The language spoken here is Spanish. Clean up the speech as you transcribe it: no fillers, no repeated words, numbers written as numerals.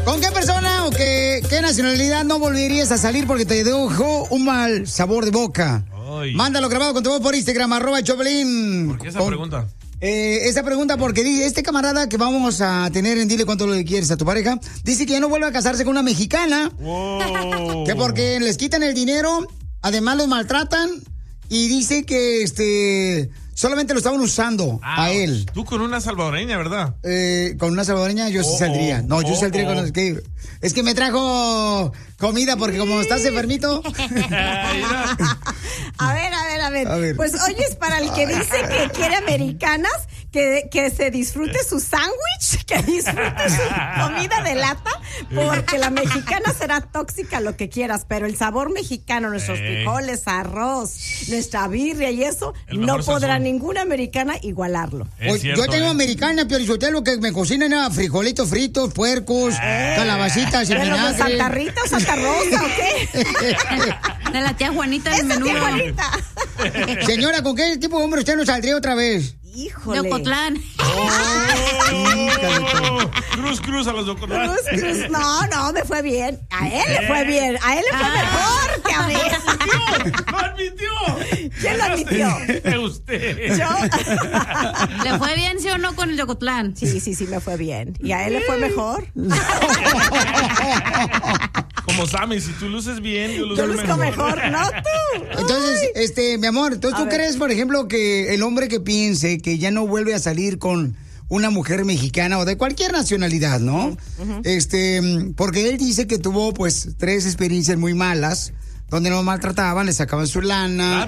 ¿Con qué persona o qué nacionalidad no volverías a salir porque te dejó un mal sabor de boca? Ay. Mándalo grabado con tu voz por Instagram, @Choplin. ¿Por qué esa pregunta? Esa pregunta porque dice, este camarada que vamos a tener en Dile Cuánto le quieres a tu pareja, dice que ya no vuelve a casarse con una mexicana. Wow. Que porque les quitan el dinero, además los maltratan y dice que solamente lo estaban usando a él. Tú con una salvadoreña, ¿verdad? Con una salvadoreña yo sí saldría. No, yo saldría con... Es que me trajo comida porque como estás enfermito... A ver. Pues oye, es para el que dice que quiere americanas, que se disfrute su sándwich, que disfrute su comida de lata, porque la mexicana será tóxica, lo que quieras, pero el sabor mexicano, nuestros frijoles, arroz, nuestra birria y eso, no podrá ninguna americana igualarlo. Yo tengo americana, Piolichotelo, que me cocinan frijolitos fritos, puercos, calabacitas y vinagre. ¿De Santa Rita o Santa Rosa o qué? De la tía Juanita del menudo. Tía Juanita. Señora, ¿con qué tipo de hombre usted nos saldría otra vez? Híjole. De Ocotlán. Cruz a los de Ocotlán. Cruz. No, me fue bien. A él le fue bien. A él le fue mejor que a mí. ¡Lo admitió! ¿Quién lo admitió? Usted. ¿Yo? ¿Le fue bien, sí o no, con el de Ocotlán? Sí, me fue bien. ¿Y a él le fue mejor? Como Sammy, si tú luces bien, yo luzco mejor. No tú. Entonces, mi amor, ¿tú crees, por ejemplo, que el hombre que piense que ya no vuelve a salir con una mujer mexicana o de cualquier nacionalidad, ¿no? Porque él dice que tuvo, pues, 3 experiencias muy malas, donde lo maltrataban, le sacaban su lana.